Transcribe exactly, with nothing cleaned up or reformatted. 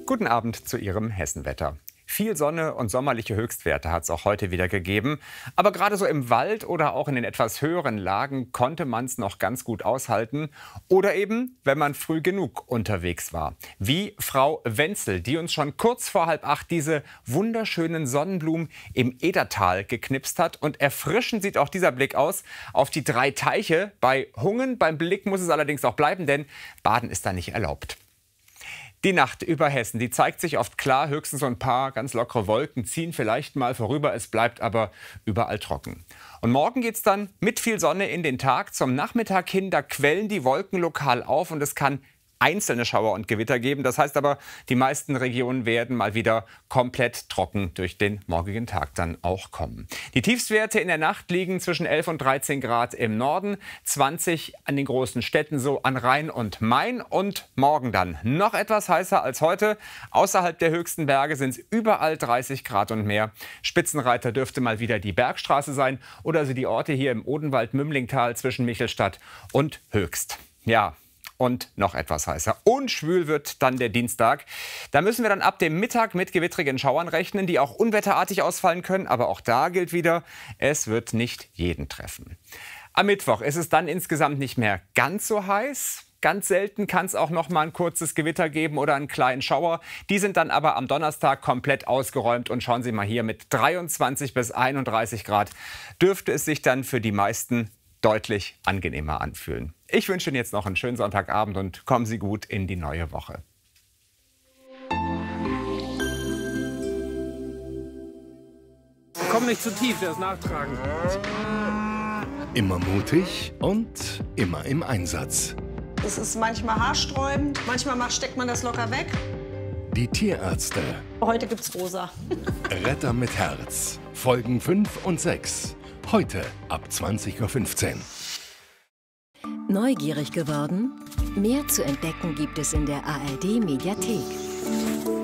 Guten Abend zu Ihrem Hessenwetter. Viel Sonne und sommerliche Höchstwerte hat es auch heute wieder gegeben. Aber gerade so im Wald oder auch in den etwas höheren Lagen konnte man es noch ganz gut aushalten. Oder eben, wenn man früh genug unterwegs war. Wie Frau Wenzel, die uns schon kurz vor halb acht diese wunderschönen Sonnenblumen im Edertal geknipst hat. Und erfrischend sieht auch dieser Blick aus auf die drei Teiche. Bei Hungen, beim Blick muss es allerdings auch bleiben, denn Baden ist da nicht erlaubt. Die Nacht über Hessen, die zeigt sich oft klar, höchstens so ein paar ganz lockere Wolken ziehen vielleicht mal vorüber, es bleibt aber überall trocken. Und morgen geht es dann mit viel Sonne in den Tag. Zum Nachmittag hin, da quellen die Wolken lokal auf und es kann einzelne Schauer und Gewitter geben. Das heißt aber, die meisten Regionen werden mal wieder komplett trocken durch den morgigen Tag dann auch kommen. Die Tiefstwerte in der Nacht liegen zwischen elf und dreizehn Grad im Norden, zwanzig an den großen Städten, so an Rhein und Main. Und morgen dann noch etwas heißer als heute. Außerhalb der höchsten Berge sind es überall dreißig Grad und mehr. Spitzenreiter dürfte mal wieder die Bergstraße sein oder also die Orte hier im Odenwald-Mümlingtal zwischen Michelstadt und Höchst. Ja. Und noch etwas heißer. Und schwül wird dann der Dienstag. Da müssen wir dann ab dem Mittag mit gewittrigen Schauern rechnen, die auch unwetterartig ausfallen können. Aber auch da gilt wieder, es wird nicht jeden treffen. Am Mittwoch ist es dann insgesamt nicht mehr ganz so heiß. Ganz selten kann es auch noch mal ein kurzes Gewitter geben oder einen kleinen Schauer. Die sind dann aber am Donnerstag komplett ausgeräumt. Und schauen Sie mal hier, mit dreiundzwanzig bis einunddreißig Grad dürfte es sich dann für die meisten deutlich angenehmer anfühlen. Ich wünsche Ihnen jetzt noch einen schönen Sonntagabend und kommen Sie gut in die neue Woche. Komm nicht zu tief, das Nachtragen. Immer mutig und immer im Einsatz. Es ist manchmal haarsträubend, manchmal macht, steckt man das locker weg. Die Tierärzte. Heute gibt's rosa. Retter mit Herz. Folgen fünf und sechs. Heute ab zwanzig Uhr fünfzehn. Neugierig geworden? Mehr zu entdecken gibt es in der A R D Mediathek.